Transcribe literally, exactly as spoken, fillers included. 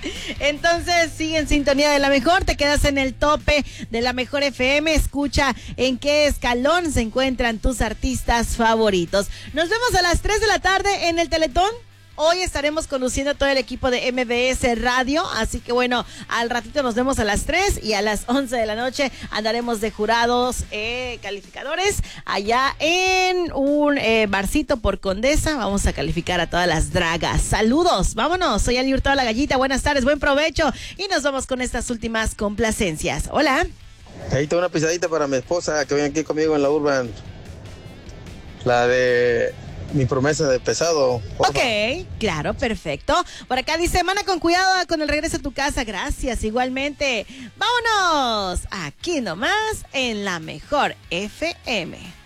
Entonces, sigue en sintonía de La Mejor, te quedas en el tope de La Mejor F M, escucha en qué escalón se encuentran tus artistas favoritos. Nos vemos a las tres de la tarde en el Teletón. Hoy estaremos conduciendo todo el equipo de M B S Radio, así que bueno, al ratito nos vemos a las tres y a las once de la noche andaremos de jurados eh, calificadores allá en un eh, barcito por Condesa. Vamos a calificar a todas las dragas. Saludos, vámonos, soy Ali Hurtado la Gallita, buenas tardes, buen provecho y nos vamos con estas últimas complacencias. Hola. Ahí está una pisadita para mi esposa que viene aquí conmigo en la Urban. La de... Mi promesa de pesado. Porfa. Ok, claro, perfecto. Por acá dice, mana con cuidado con el regreso a tu casa. Gracias, igualmente. Vámonos. Aquí nomás en La Mejor F M.